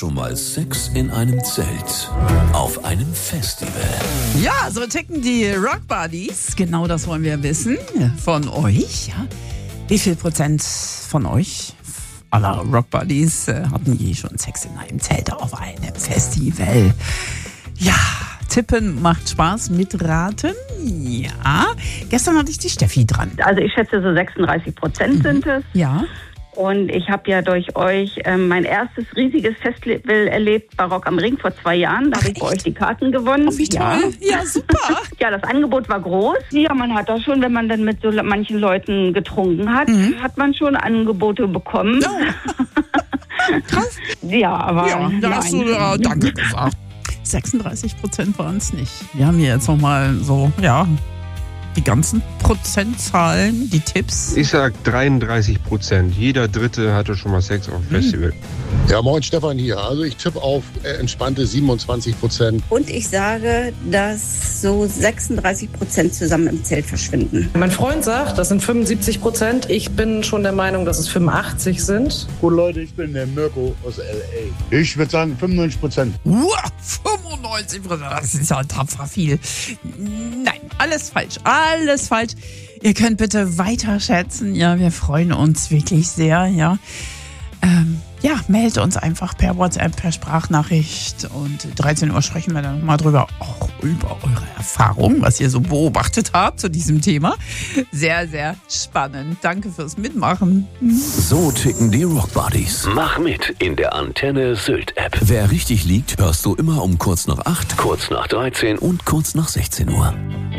schon mal Sex in einem Zelt? Auf einem Festival? Ja, so ticken die Rock Buddies. Genau das wollen wir wissen von euch. Ja? Wie viel Prozent von euch, aller Rock Buddies, hatten je schon Sex in einem Zelt auf einem Festival? Ja, tippen macht Spaß, mitraten. Ja, gestern hatte ich die Steffi dran. Also ich schätze, so 36% sind es. Ja. Und ich habe ja durch euch mein erstes riesiges Festival erlebt, bei Rock am Ring vor 2 Jahren. Da habe ich bei euch die Karten gewonnen. Oh, wie toll. Ja, super. Ja, das Angebot war groß. Ja, man hat auch schon, wenn man dann mit so manchen Leuten getrunken hat, hat man schon Angebote bekommen. Oh. Krass. Ja, aber Ja, da hast du Danke gesagt. 36% waren es nicht. Wir haben hier jetzt nochmal so, ja, die ganzen Prozentzahlen, die Tipps. Ich sag 33%. Jeder Dritte hatte schon mal Sex auf dem Festival. Ja, moin, Stefan hier. Also ich tippe auf entspannte 27%. Und ich sage, dass so 36% zusammen im Zelt verschwinden. Mein Freund sagt, das sind 75%. Ich bin schon der Meinung, dass es 85 sind. Gut, Leute, ich bin der Mirko aus L.A. Ich würde sagen 95%. Wow, 95%, das ist ja tapfer viel. Nein, alles falsch, alles falsch. Ihr könnt bitte weiter schätzen. Ja, wir freuen uns wirklich sehr, ja. Ja, meldet uns einfach per WhatsApp, per Sprachnachricht und 13 Uhr sprechen wir dann nochmal drüber, auch über eure Erfahrungen, was ihr so beobachtet habt zu diesem Thema. Sehr, sehr spannend. Danke fürs Mitmachen. So ticken die Rock Buddies. Mach mit in der Antenne Sylt App. Wer richtig liegt, hörst du immer um kurz nach 8, kurz nach 13 und kurz nach 16 Uhr.